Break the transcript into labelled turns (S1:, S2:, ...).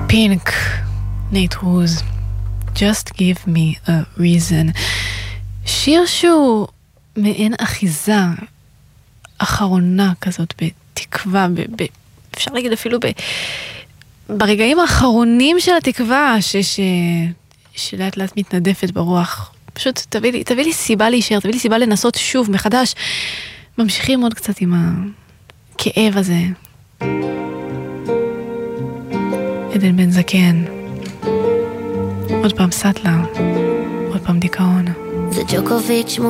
S1: פינק, נייט רוז, Just give me a reason. שיר שהוא מעין אחיזה אחרונה כזאת, בתקווה, אפשר להגיד אפילו ברגעים האחרונים של התקווה, שלאט לאט מתנדפת ברוח. פשוט תביא לי סיבה להישאר, תביא לי סיבה לנסות שוב מחדש. ממשיכים עוד קצת עם הכאב הזה. עדן בן זקן, עוד פעם סטלה, עוד פעם דיכאון.
S2: זה ג'וקוביץ' מול